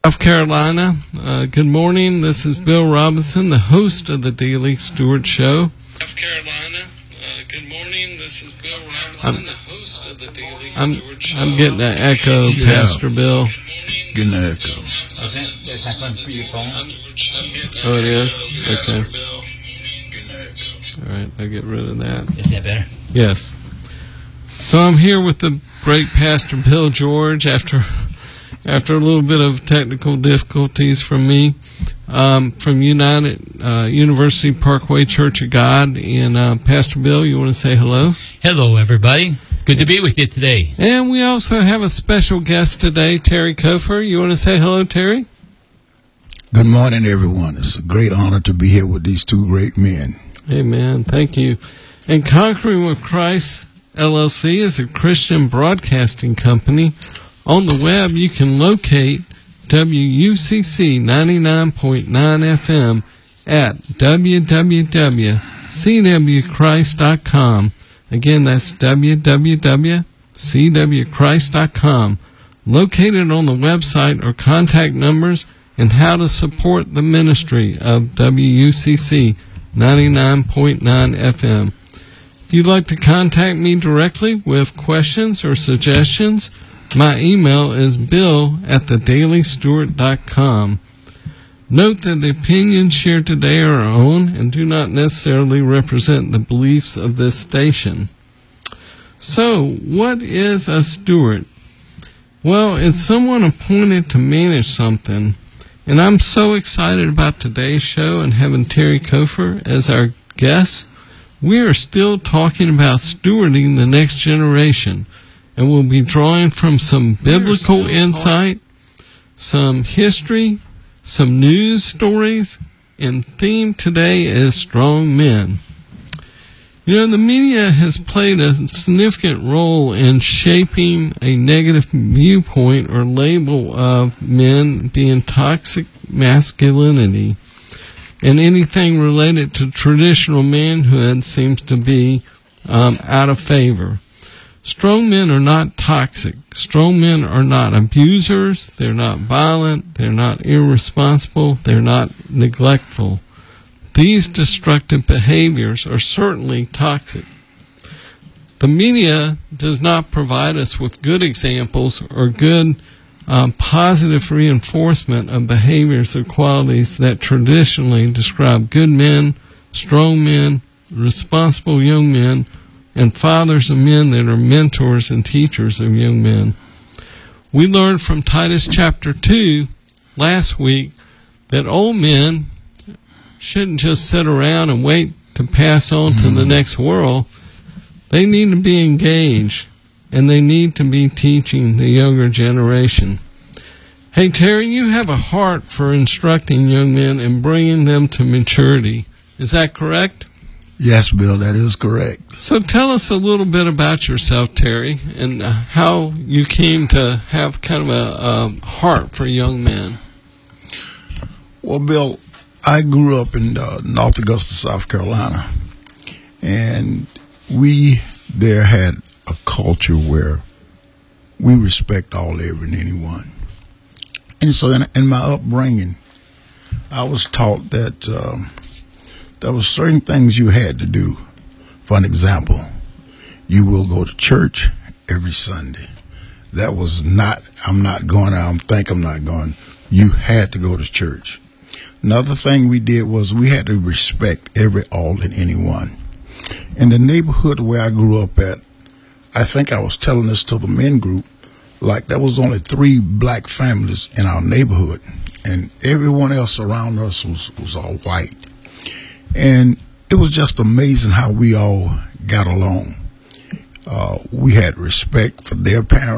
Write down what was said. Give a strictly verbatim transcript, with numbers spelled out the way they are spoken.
South Carolina. Uh, good morning. This is Bill Robinson, the host of the Daily Stewart Show. South Carolina. Uh, good morning. This is Bill Robinson, I'm, the host of the Daily I'm, Stewart Show. I'm getting an echo, yeah. Pastor Bill. Getting an echo. Oh, that, that's not for your phone? Oh, it is? Okay. All right, I'll get rid of that. Is that better? Yes. So I'm here with the great Pastor Bill George after after a little bit of technical difficulties from me, um, from United uh, University Parkway Church of God. And uh, Pastor Bill, you want to say hello? Hello, everybody. It's good to be with you today. And we also have a special guest today, Terry Kofer. You want to say hello, Terry? Good morning, everyone. It's a great honor to be here with these two great men. Amen. Thank you. And Conquering with Christ L L C is a Christian broadcasting company. On the web, you can locate W U C C ninety-nine point nine F M at w w w dot c w christ dot com. Again, that's w w w dot c w christ dot com. Located on the website are contact numbers and how to support the ministry of W U C C ninety-nine point nine F M. If you'd like to contact me directly with questions or suggestions, my email is bill at the daily stewart dot com. Note that the opinions shared today are our own and do not necessarily represent the beliefs of this station. So, what is a steward? Well, it's someone appointed to manage something. And I'm so excited about today's show and having Terry Kofer as our guest. We are still talking about stewarding the next generation. And we'll be drawing from some biblical insight, some history, some news stories, and theme today is strong men. You know, the media has played a significant role in shaping a negative viewpoint or label of men being toxic masculinity. And anything related to traditional manhood seems to be um, out of favor. Strong men are not toxic. Strong men are not abusers. They're not violent. They're not irresponsible. They're not neglectful. These destructive behaviors are certainly toxic. The media does not provide us with good examples or good um, positive reinforcement of behaviors or qualities that traditionally describe good men, strong men, responsible young men, and fathers of men that are mentors and teachers of young men. We learned from Titus chapter two last week that old men shouldn't just sit around and wait to pass on to the next world. They need to be engaged, and they need to be teaching the younger generation. Hey, Terry, you have a heart for instructing young men and bringing them to maturity. Is that correct? Yes, Bill, that is correct. So tell us a little bit about yourself, Terry, and how you came to have kind of a, a heart for young men. Well, Bill, I grew up in uh, North Augusta, South Carolina, and we there had a culture where we respect all, every, and anyone. And so in, in my upbringing, I was taught that um, there were certain things you had to do. For an example, you will go to church every Sunday. That was not, I'm not going, I think I'm not going. You had to go to church. Another thing we did was we had to respect every, all, and anyone. In the neighborhood where I grew up at, I think I was telling this to the men group, like there was only three black families in our neighborhood, and everyone else around us was, was all white. And it was just amazing how we all got along. Uh, we had respect for their parents.